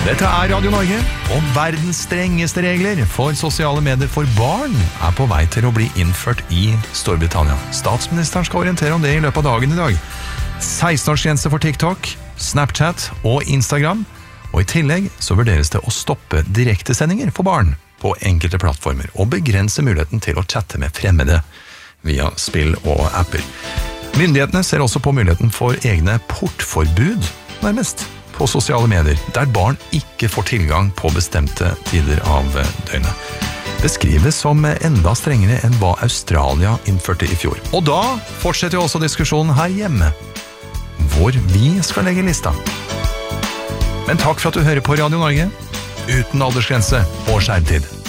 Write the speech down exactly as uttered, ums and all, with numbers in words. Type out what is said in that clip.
Dette er Radio Norge, og verdens strengeste regler for sosiale medier for barn er på vei til å bli innført i Storbritannia. Statsministeren skal orientere om det i løpet av dagen i dag. seksten-årsgrense for TikTok, Snapchat og Instagram, og i tillegg så vurderes det å stoppe direktesendinger for barn på enkelte plattformer og begrense muligheten til å chatte med fremmede via spill og apper. Myndighetene ser også på muligheten for egne portforbud, nærmest, på sosiale medier, der barn ikke får tilgang på bestemte tider av døgnet. Det skrives som enda strengere enn hva Australia innførte i fjor. Og da fortsetter jo også diskusjonen her hjemme, hvor vi skal legge lista. Men takk for at du hører på Radio Norge, uten aldersgrense og skjermtid.